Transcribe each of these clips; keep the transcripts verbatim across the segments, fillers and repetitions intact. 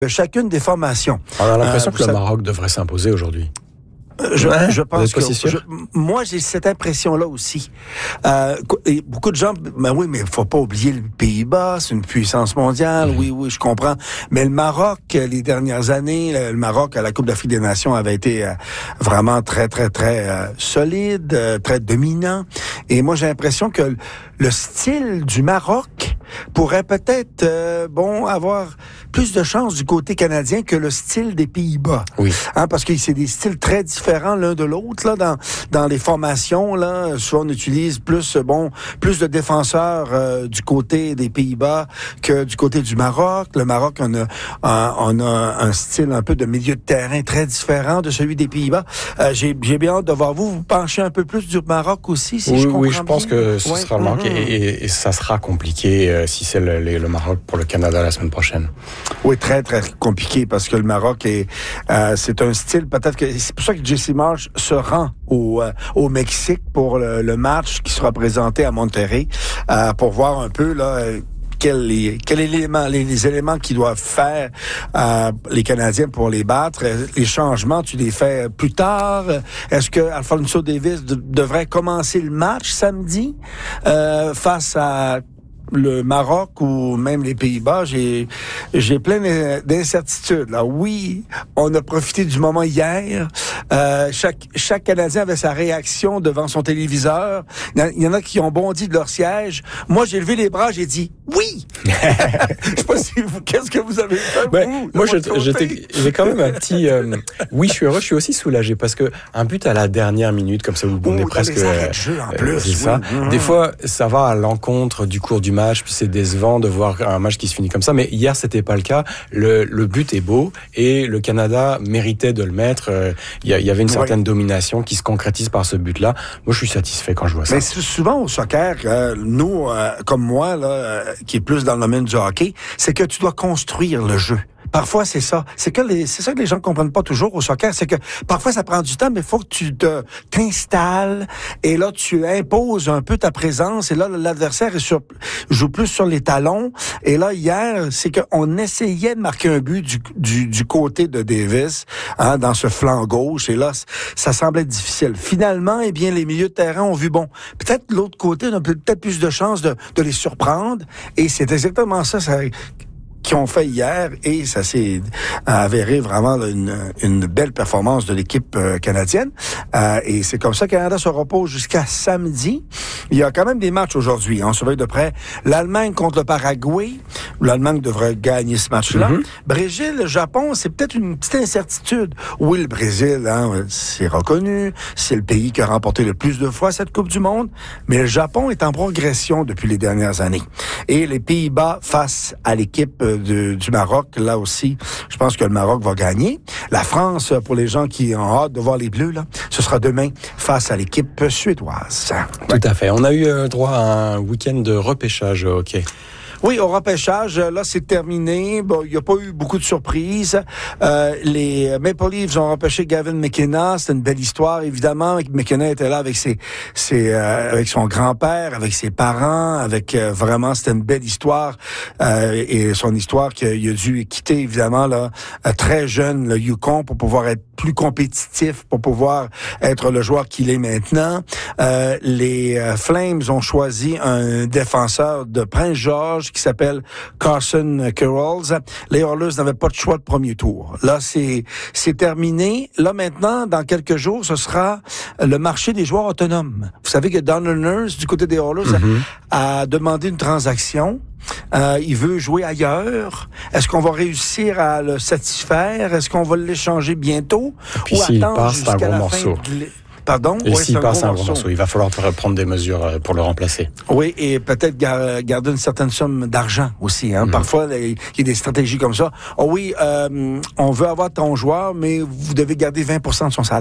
de chacune des formations. On a l'impression euh, que le ça... Maroc devrait s'imposer aujourd'hui. Je, ouais, je pense que je, moi j'ai cette impression-là aussi. Euh, et beaucoup de gens, ben oui, mais il faut pas oublier les Pays-Bas, c'est une puissance mondiale. Mmh. Oui, oui, je comprends. Mais le Maroc, les dernières années, le Maroc à la Coupe d'Afrique des Nations avait été euh, vraiment très, très, très euh, solide, euh, très dominant. Et moi j'ai l'impression que le style du Maroc pourrait peut-être, euh, bon, avoir plus de chance du côté canadien que le style des Pays-Bas. Oui. Hein, parce que c'est des styles très différents l'un de l'autre, là, dans, dans les formations, là. Soit on utilise plus, bon, plus de défenseurs, euh, du côté des Pays-Bas que du côté du Maroc. Le Maroc, on a, un, on a un style un peu de milieu de terrain très différent de celui des Pays-Bas. Euh, j'ai, j'ai bien hâte de voir vous, vous penchez un peu plus du Maroc aussi, si oui, je comprends Oui, je pense bien. que ce ouais. sera le Maroc mm-hmm. et, et, et ça sera compliqué euh, si c'est le, le Maroc pour le Canada la semaine prochaine. Oui, très, très compliqué parce que le Maroc est, euh, c'est un style, peut-être que c'est pour ça que Jesse Marsh se rend au, euh, au Mexique pour le, le match qui sera présenté à Monterrey, euh, pour voir un peu, là, Quel, quel élément, les, les éléments qu'ils doivent faire euh, les Canadiens pour les battre. Les changements, tu les fais plus tard. Est-ce que Alphonso Davies de, devrait commencer le match samedi euh, face à le Maroc ou même les Pays-Bas? J'ai, j'ai plein d'incertitudes. Là, oui, on a profité du moment hier. Euh, chaque, chaque Canadien avait sa réaction devant son téléviseur. Il y en a qui ont bondi de leur siège. Moi, j'ai levé les bras, j'ai dit oui. Je sais pas si vous, qu'est-ce que vous avez fait, ben, vous, moi, je, j'étais, j'ai quand même un petit. Euh, oui, je suis heureux, je suis aussi soulagé parce que un but à la dernière minute, comme ça, vous on est presque. Les arrêts de jeu en plus. Euh, c'est oui. ça. Mmh. Des fois, ça va à l'encontre du cours du match, puis c'est décevant de voir un match qui se finit comme ça. Mais hier, c'était pas le cas. Le, le but est beau et le Canada méritait de le mettre. Il y, y avait une certaine oui. domination qui se concrétise par ce but-là. Moi, je suis satisfait quand je vois ça. Mais souvent au soccer, euh, nous, euh, comme moi, là, euh, qui est plus dans le domaine du hockey, c'est que tu dois construire le jeu. Parfois, c'est ça. C'est que les, c'est ça que les gens comprennent pas toujours au soccer. C'est que parfois, ça prend du temps, mais il faut que tu te, t'installes et là, tu imposes un peu ta présence et là, l'adversaire est sur, joue plus sur les talons. Et là, hier, c'est qu'on essayait de marquer un but du, du, du côté de Davis, hein, dans ce flanc gauche. Et là, ça semblait difficile. Finalement, eh bien, les milieux de terrain ont vu, bon, peut-être l'autre côté, on a peut-être plus de chances de, de les surprendre. Et c'est exactement ça, ça, qu'ils ont fait hier et ça s'est avéré vraiment là, une, une belle performance de l'équipe euh, canadienne. Euh, et c'est comme ça que le Canada se repose jusqu'à samedi. Il y a quand même des matchs aujourd'hui. On surveille de près l'Allemagne contre le Paraguay. L'Allemagne devrait gagner ce match-là. Mm-hmm. Brésil, le Japon, c'est peut-être une petite incertitude. Oui, le Brésil, hein, c'est reconnu. C'est le pays qui a remporté le plus de fois cette Coupe du Monde. Mais le Japon est en progression depuis les dernières années. Et les Pays-Bas face à l'équipe De, du Maroc, là aussi, je pense que le Maroc va gagner. La France, pour les gens qui ont hâte de voir les Bleus, là, ce sera demain face à l'équipe suédoise. Tout ouais. à fait. On a eu euh, droit à un week-end de repêchage au hockey. Oui, au repêchage, là, c'est terminé. Bon, il n'y a pas eu beaucoup de surprises. Euh, les Maple Leafs ont repêché Gavin McKenna. C'était une belle histoire, évidemment. McKenna était là avec ses, ses euh, avec son grand-père, avec ses parents, avec euh, vraiment, c'était une belle histoire. Euh, et son histoire qu'il a dû quitter, évidemment, là, très jeune, le Yukon, pour pouvoir être plus compétitif, pour pouvoir être le joueur qu'il est maintenant. Euh, les euh, Flames ont choisi un défenseur de Prince-Georges qui s'appelle Carson Kurals. Les Oilers n'avaient pas de choix de premier tour. Là, c'est c'est terminé. Là, maintenant, dans quelques jours, ce sera le marché des joueurs autonomes. Vous savez que Don Nurse, du côté des Oilers, mm-hmm. a, a demandé une transaction. Euh, il veut jouer ailleurs. Est-ce qu'on va réussir à le satisfaire? Est-ce qu'on va l'échanger bientôt? Et puis ou s'il passe, c'est un gros morceau. De... Pardon? Et ouais, s'il passe un gros morceau, il va falloir prendre des mesures pour le remplacer. Oui, et peut-être gar- garder une certaine somme d'argent aussi. Hein. Mmh. Parfois, il y a des stratégies comme ça. Oh oui, euh, on veut avoir ton joueur, mais vous devez garder vingt pour cent de son salaire.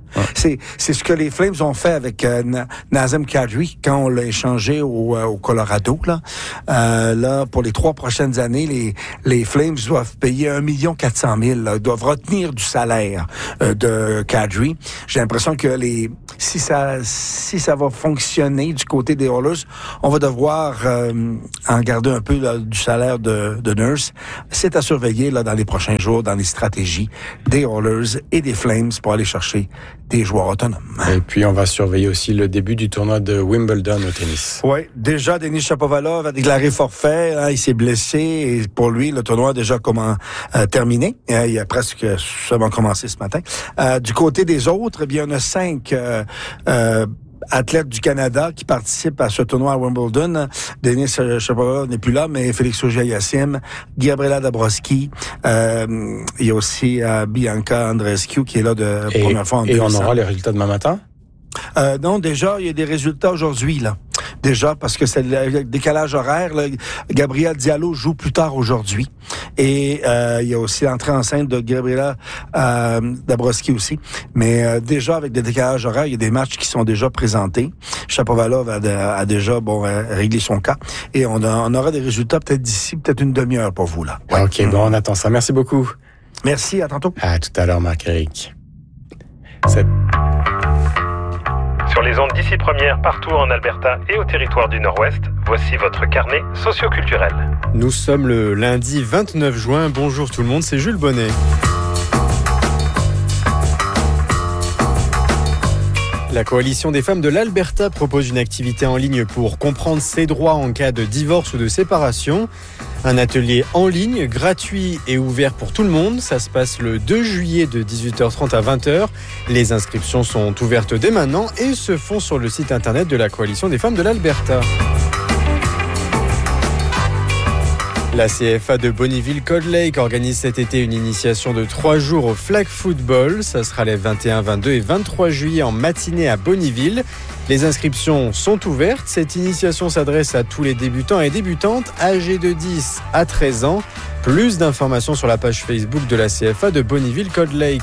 Ouais. C'est, c'est ce que les Flames ont fait avec euh, Nazem Kadri quand on l'a échangé au, euh, au Colorado. Là, euh, là pour les trois prochaines années, les, les Flames doivent payer un million quatre cent mille. Là, doivent retenir du salaire euh, de Kadri. J'ai l'impression que les si ça si ça va fonctionner du côté des Oilers, on va devoir euh, en garder un peu là, du salaire de, de Nurse. C'est à surveiller là dans les prochains jours dans les stratégies des Oilers et des Flames pour aller chercher des joueurs autonomes. Et puis on va surveiller aussi le début du tournoi de Wimbledon au tennis. Oui, déjà Denis Shapovalov a déclaré forfait, hein, il s'est blessé et pour lui le tournoi a déjà comment, euh, terminé. Euh, il a presque seulement commencé ce matin. Euh, du côté des autres, eh bien il y en a cinq euh, euh, athlètes du Canada qui participent à ce tournoi à Wimbledon. Denis Shapovalov n'est plus là, mais Félix Auger-Aliassime, Gabriela Dabrowski, euh, il y a aussi euh, Bianca Andreescu qui est là de et, première fois en Et on aura les résultats demain matin? Euh, non, déjà, il y a des résultats aujourd'hui, là. Déjà, parce que c'est le décalage horaire. Là, Gabriel Diallo joue plus tard aujourd'hui. Et euh, il y a aussi l'entrée en scène de Gabriela euh, Dabrowski aussi. Mais euh, déjà, avec des décalages horaires, il y a des matchs qui sont déjà présentés. Shapovalov a, a déjà bon réglé son cas. Et on, a, on aura des résultats peut-être d'ici, peut-être une demi-heure pour vous, là. Ouais. OK, bon, on attend ça. Merci beaucoup. Merci, à tantôt. À tout à l'heure, Marc-Éric. C'est... Sur les ondes d'ici première, partout en Alberta et au territoire du Nord-Ouest, voici votre carnet socioculturel. Nous sommes le lundi vingt-neuf juin. Bonjour tout le monde, c'est Jules Bonnet. La Coalition des femmes de l'Alberta propose une activité en ligne pour comprendre ses droits en cas de divorce ou de séparation. Un atelier en ligne, gratuit et ouvert pour tout le monde. Ça se passe le deux juillet de dix-huit heures trente à vingt heures. Les inscriptions sont ouvertes dès maintenant et se font sur le site internet de la Coalition des femmes de l'Alberta. La C F A de Bonnyville-Cold Lake organise cet été une initiation de trois jours au flag football. Ça sera les vingt et un, vingt-deux et vingt-trois juillet en matinée à Bonnyville. Les inscriptions sont ouvertes. Cette initiation s'adresse à tous les débutants et débutantes âgés de dix à treize ans. Plus d'informations sur la page Facebook de la C F A de Bonnyville-Cold Lake.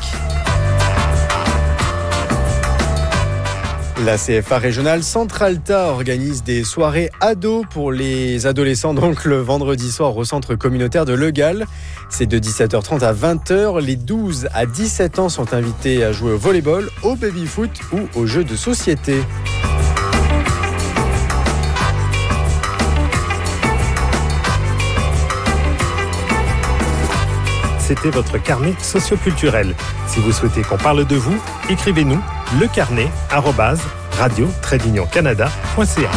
La C F A régionale Centre-Alta organise des soirées ados pour les adolescents, donc le vendredi soir au centre communautaire de Le Gall. C'est de dix-sept heures trente à vingt heures. Les douze à dix-sept ans sont invités à jouer au volleyball, au baby-foot ou aux jeux de société. C'était votre carnet socioculturel. Si vous souhaitez qu'on parle de vous, écrivez-nous lecarnet arobase radio tiret union canada point c a.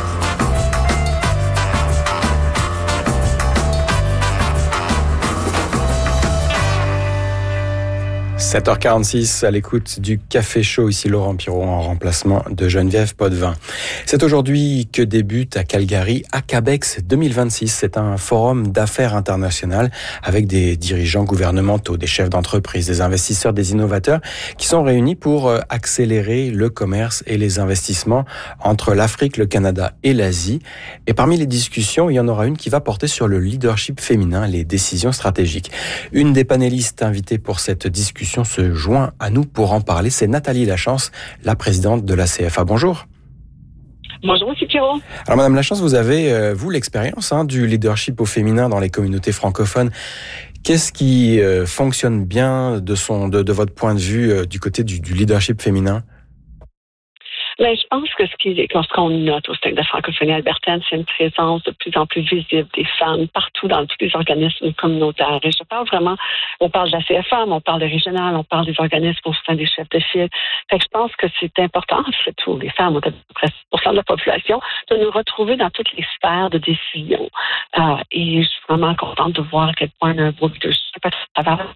sept heures quarante-six à l'écoute du Café Chaud, ici Laurent Piron en remplacement de Geneviève Potvin. C'est aujourd'hui que débute à Calgary Acabex deux mille vingt-six. C'est un forum d'affaires international avec des dirigeants gouvernementaux, des chefs d'entreprise, des investisseurs, des innovateurs qui sont réunis pour accélérer le commerce et les investissements entre l'Afrique, le Canada et l'Asie. Et parmi les discussions, il y en aura une qui va porter sur le leadership féminin, les décisions stratégiques. Une des panélistes invitées pour cette discussion se joint à nous pour en parler. C'est Nathalie Lachance, la présidente de la C F A. Bonjour. Bonjour, M. Piron. Alors, Madame Lachance, vous avez, euh, vous, l'expérience hein, du leadership au féminin dans les communautés francophones. Qu'est-ce qui euh, fonctionne bien de, son, de, de votre point de vue euh, du côté du, du leadership féminin? Bien, je pense que ce qui, ce qu'on note au sein de la francophonie albertaine, c'est une présence de plus en plus visible des femmes partout dans tous les organismes communautaires. Et je parle vraiment, on parle de la C F A, mais on parle des régionales, on parle des organismes au sein des chefs de file. Fait que je pense que c'est important, surtout les femmes, à peu près six pour cent de la population, de nous retrouver dans toutes les sphères de décision. Euh, et je suis vraiment contente de voir à quel point un beau leadership à travers.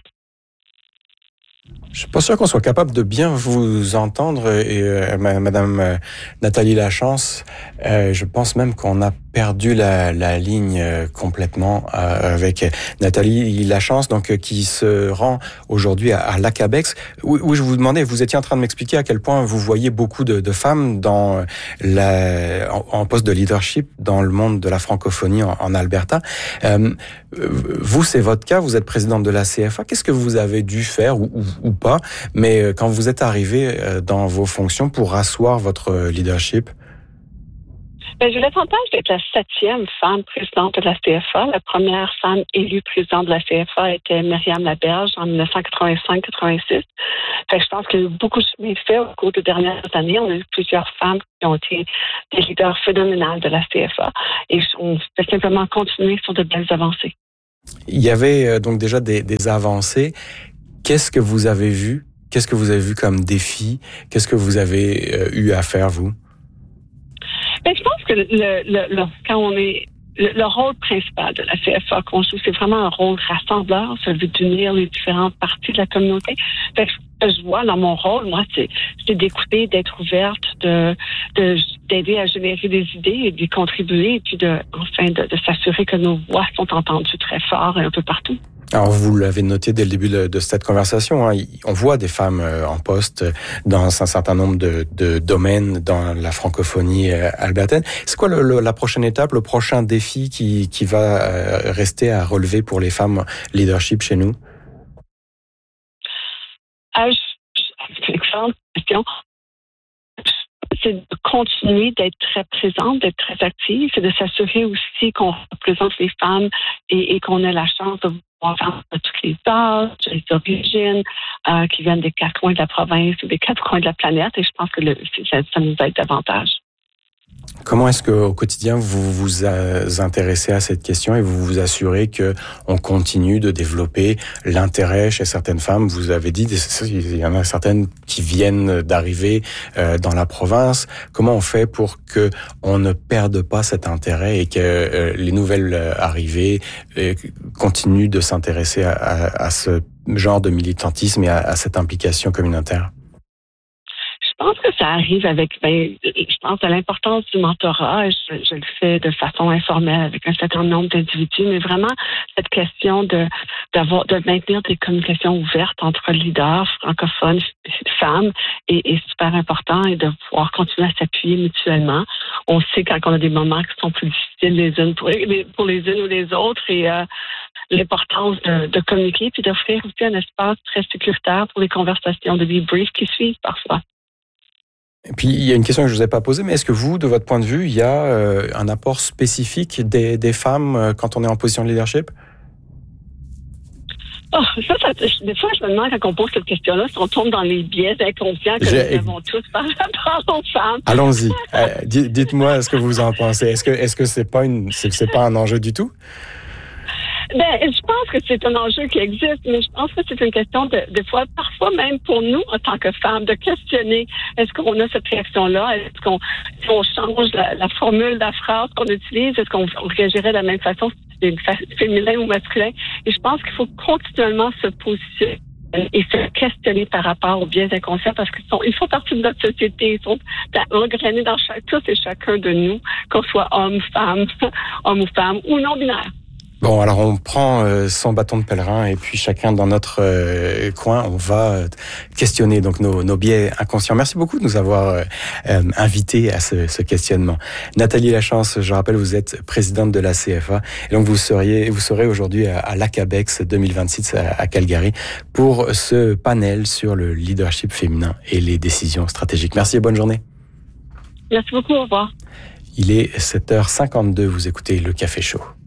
Je suis pas sûr qu'on soit capable de bien vous entendre, et euh, Madame euh, Nathalie Lachance, euh, je pense même qu'on a perdu la, la ligne complètement euh, avec Nathalie Lachance, donc qui se rend aujourd'hui à, à l'Acabex. Où, où je vous demandais, vous étiez en train de m'expliquer à quel point vous voyez beaucoup de, de femmes dans la, en, en poste de leadership dans le monde de la francophonie en, en Alberta. Euh, vous, c'est votre cas, vous êtes présidente de la C F A. Qu'est-ce que vous avez dû faire ou, ou, ou pas, mais quand vous êtes arrivée dans vos fonctions pour asseoir votre leadership? Ben, j'ai l'avantage d'être la septième femme présidente de la C F A. La première femme élue présidente de la C F A était Myriam Laberge en dix-neuf cent quatre-vingt-cinq quatre-vingt-six. Fait que je pense qu'il y a eu beaucoup de chemin fait au cours des dernières années. On a eu plusieurs femmes qui ont été des leaders phénoménales de la C F A. Et on fait simplement continuer sur de belles avancées. Il y avait donc déjà des, des avancées. Qu'est-ce que vous avez vu? Qu'est-ce que vous avez vu comme défi? Qu'est-ce que vous avez euh, eu à faire, vous? Ben, je pense que le, le, le, quand on est le, le rôle principal de la C F A qu'on joue, c'est vraiment un rôle rassembleur, celui d'unir les différentes parties de la communauté. Fait que ce que je vois dans mon rôle, moi, c'est, c'est d'écouter, d'être ouverte, de, de d'aider à générer des idées et d'y contribuer, et puis de enfin de, de s'assurer que nos voix sont entendues très fort et un peu partout. Alors, vous l'avez noté dès le début de, de cette conversation, hein, on voit des femmes en poste dans un certain nombre de, de domaines dans la francophonie albertaine. C'est quoi le, le, la prochaine étape, le prochain défi qui, qui va rester à relever pour les femmes leadership chez nous? Ah, c'est une excellente question. C'est de continuer d'être très présente, d'être très active, c'est de s'assurer aussi qu'on représente les femmes et, et qu'on ait la chance de voir femmes de tous les âges, les origines, euh, qui viennent des quatre coins de la province ou des quatre coins de la planète. Et je pense que le, ça, ça nous aide davantage. Comment est-ce qu'au quotidien, vous vous intéressez à cette question et vous vous assurez qu'on continue de développer l'intérêt chez certaines femmes? Vous avez dit, il y en a certaines qui viennent d'arriver dans la province. Comment on fait pour que on ne perde pas cet intérêt et que les nouvelles arrivées continuent de s'intéresser à, à, à ce genre de militantisme et à, à cette implication communautaire? Je pense que ça arrive avec, ben, je pense à l'importance du mentorat. Je, je le fais de façon informelle avec un certain nombre d'individus, mais vraiment cette question de d'avoir de maintenir des communications ouvertes entre leaders francophones, femmes, est, est super important et de pouvoir continuer à s'appuyer mutuellement. On sait quand on a des moments qui sont plus difficiles les unes pour les, pour les unes ou les autres et euh, l'importance de, de communiquer puis d'offrir aussi un espace très sécuritaire pour les conversations de debrief qui suivent parfois. Et puis, il y a une question que je ne vous ai pas posée, mais est-ce que vous, de votre point de vue, il y a euh, un apport spécifique des, des femmes euh, quand on est en position de leadership? Oh, ça, ça, des fois, je me demande quand on pose cette question-là, si on tombe dans les biais inconscients que J'ai... nous avons tous par rapport aux femmes. Allons-y. euh, dites-moi ce que vous en pensez. Est-ce que, est-ce que c'est pas une, c'est, c'est pas un enjeu du tout? Ben, je pense que c'est un enjeu qui existe, mais je pense que c'est une question de, de fois, parfois même pour nous, en tant que femmes, de questionner est-ce qu'on a cette réaction-là, est-ce qu'on, si on change la, la formule, la phrase qu'on utilise, est-ce qu'on on réagirait de la même façon si c'est féminin ou masculin? Et je pense qu'il faut continuellement se positionner et se questionner par rapport aux biais inconscients parce qu'ils sont, ils font partie de notre société, ils sont engrenés dans chaque, tous et chacun de nous, qu'on soit homme, femme, homme ou femme ou non-binaire. Bon, alors on prend euh, son bâton de pèlerin et puis chacun dans notre euh, coin, on va euh, questionner donc nos, nos biais inconscients. Merci beaucoup de nous avoir euh, euh, invités à ce, ce questionnement. Nathalie Lachance, je rappelle, vous êtes présidente de la C F A et donc vous seriez, vous serez aujourd'hui à, à l'Acabex deux mille vingt-six à, à Calgary pour ce panel sur le leadership féminin et les décisions stratégiques. Merci et bonne journée. Merci beaucoup, au revoir. Il est sept heures cinquante-deux, vous écoutez Le Café Chaud.